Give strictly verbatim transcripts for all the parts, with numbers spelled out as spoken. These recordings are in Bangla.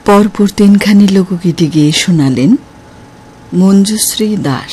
পরপর তিনখানি লোকগীতি গেয়ে শোনালেন মঞ্জুশ্রী দাস।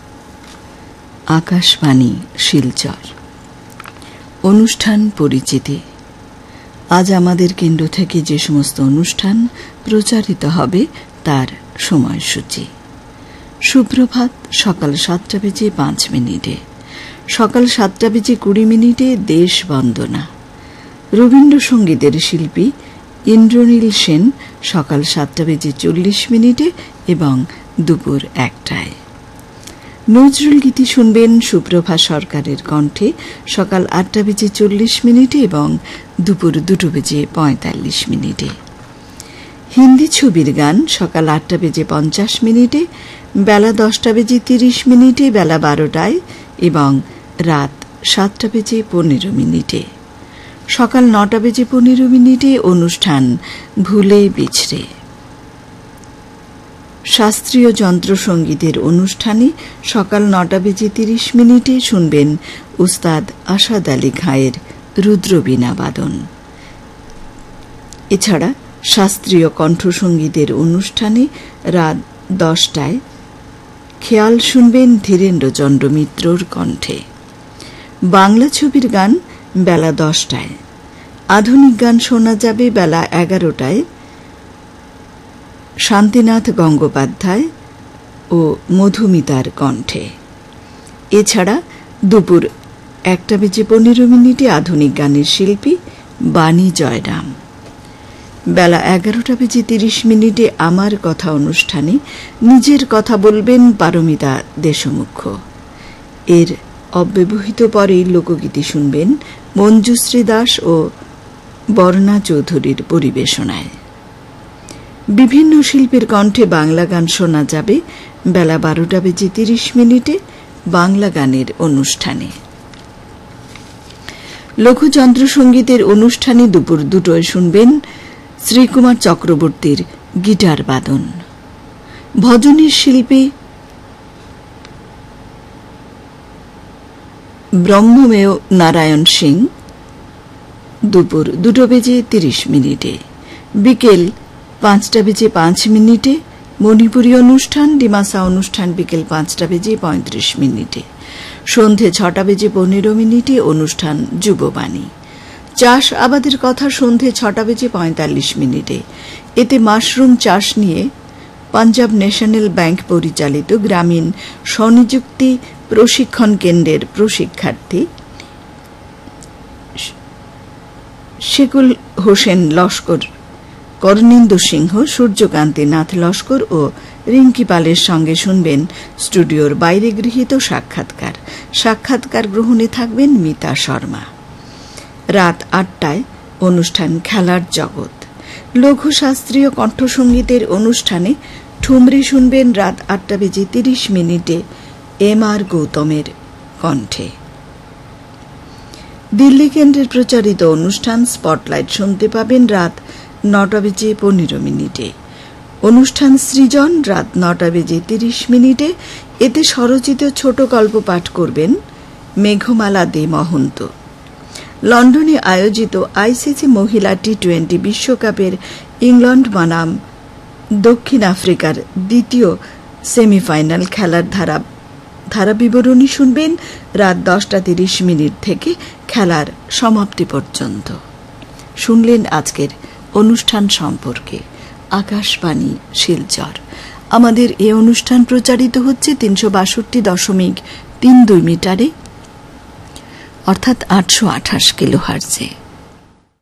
আকাশবাণী শিলচর। অনুষ্ঠান পরিচিতি। আজ আমাদের কেন্দ্র থেকে যে সমস্ত অনুষ্ঠান প্রচারিত হবে তার সময়সূচি। সুপ্রভাত সকাল সাতটা বেজে পাঁচ মিনিটে, সকাল সাতটা বেজে কুড়ি মিনিটে দেশ বন্দনা। রবীন্দ্রসঙ্গীতের শিল্পী ইন্দ্রনীল সেন সকাল সাতটা বেজে চল্লিশ মিনিটে এবং দুপুর একটায়। নজরুল গীতি শুনবেন সুপ্রভা সরকারের কণ্ঠে সকাল আটটা বেজে চল্লিশ মিনিটে এবং দুপুর দুটো বেজে পঁয়তাল্লিশ মিনিটে। হিন্দি ছবির গান সকাল আটটা বেজে পঞ্চাশ মিনিটে, বেলা দশটা বেজে তিরিশ মিনিটে, বেলা বারোটায় এবং রাত সাতটা বেজে পনেরো মিনিটে। সকাল নটা বেজে পনেরো মিনিটে অনুষ্ঠান ভুলে বিছড়ে। শাস্ত্রীয় যন্ত্রসঙ্গীতের অনুষ্ঠানে সকাল নটা বেজে তিরিশ মিনিটে শুনবেন উস্তাদ আসাদ আলী খাঁয়ের রুদ্রবীণা বাদন। এছাড়া শাস্ত্রীয় কণ্ঠসঙ্গীতের অনুষ্ঠানে রাত দশটায় খেয়াল শুনবেন ধীরেন্দ্রচন্দ্র মিত্রর কণ্ঠে। বাংলা ছবির গান বেলা দশটায়। আধুনিক গান শোনা যাবে বেলা এগারোটায় শান্তিনাথ গঙ্গোপাধ্যায় ও মধুমিতার কণ্ঠে। এছাড়া দুপুর একটা বেজে পনেরো মিনিটে আধুনিক গানের শিল্পী বাণী জয়রাম। বেলা এগারোটা বেজে তিরিশ মিনিটে আমার কথা অনুষ্ঠানে নিজের কথা বলবেন পারমিতা দেশমুখ্য। এর অব্যবহিত পরেই লোকগীতি শুনবেন মঞ্জুশ্রী দাস ও বর্ণা চৌধুরীর পরিবেশনায়। বিভিন্ন শিল্পীর কণ্ঠে বাংলা গান শোনা যাবে বেলা বারোটা বেজে তিরিশ মিনিটে বাংলা গানের অনুষ্ঠানে। লঘুযন্ত্র সঙ্গীতের অনুষ্ঠানে দুপুর দুটোয় শুনবেন শ্রীকুমার চক্রবর্তীর গিটার বাদন। ভজনের শিল্পী ব্রহ্মমেয় নারায়ণ সিং দুপুর দুটো বেজে তিরিশ মিনিটে। বিকেল পাঁচটা বেজে পাঁচ মিনিটে মণিপুরী অনুষ্ঠান ডিমাসা অনুষ্ঠান বিকেল পাঁচটা বেজে পঁয়ত্রিশ মিনিটে। সন্ধে ছটা বেজে পনেরো মিনিটে অনুষ্ঠান যুববাণী। চাষ আবাদের কথা সন্ধে ছটা বেজে পঁয়তাল্লিশ মিনিটে। এতে মাশরুম চাষ নিয়ে পাঞ্জাব ন্যাশনাল ব্যাংক পরিচালিত গ্রামীণ স্বনিযুক্তি প্রশিক্ষণ কেন্দ্রের প্রশিক্ষার্থী শেকুল হোসেন লস্কর, করণেন্দু সিংহ, সূর্যকান্তি নাথ লস্কর ও রিঙ্কি পালের সঙ্গে শুনবেন স্টুডিওর বাইরে গৃহীত সাক্ষাৎকার। সাক্ষাৎকার গ্রহণে থাকবেন মিতা শর্মা। রাত আটটায় অনুষ্ঠান খেলার জগৎ। লঘু শাস্ত্রীয় কণ্ঠসঙ্গীতের অনুষ্ঠানে ঠুমরি শুনবেন রাত আটটা বেজে তিরিশ মিনিটে এম আর গৌতমের কণ্ঠে। দিল্লি কেন্দ্রের প্রচারিত অনুষ্ঠান স্পটলাইট শুনতে পাবেন রাত নটা বেজে পনেরো মিনিটে। অনুষ্ঠান সৃজন রাত নটা বেজে তিরিশ মিনিটে। এতে স্বরচিত ছোট গল্প পাঠ করবেন মেঘমালা দে মহন্ত। লন্ডনে আয়োজিত আইসিসি মহিলা টি টোয়েন্টি বিশ্বকাপের ইংল্যান্ড বনাম দক্ষিণ আফ্রিকার দ্বিতীয় সেমিফাইনাল খেলার ধারা ধারা বিবরণী শুনবেন রাত দশটা তিরিশ মিনিট থেকে খেলার সমাপ্তি পর্যন্ত। শুনলেন আজকের অনুষ্ঠান সম্পর্কে আকাশবাণী শিলচর। আমাদের এ অনুষ্ঠান প্রচারিত হচ্ছে তিনশো বাষট্টি দশমিক তিন দুই মিটারে অর্থাৎ আটশো আঠাশ কিলোহার্টজে।